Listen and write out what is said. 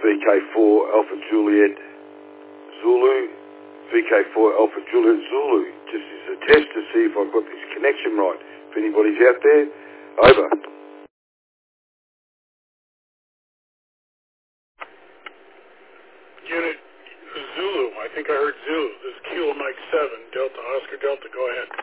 VK4 Alpha Juliet Zulu, VK4 Alpha Juliet Zulu. Just as a test to see if I've got this connection right. If anybody's out there, over. Unit Zulu, I think I heard Zulu. This is Kilo Mike 7, Delta, Oscar Delta, go ahead.